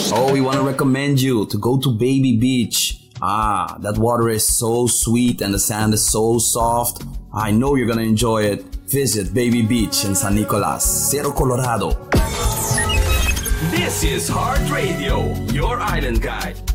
Oh, we want to recommend you to go to Baby Beach. That water is so sweet and the sand is so soft. I know you're gonna enjoy it. Visit Baby Beach in San Nicolas, Cerro Colorado. This is Heart Radio, your island guide.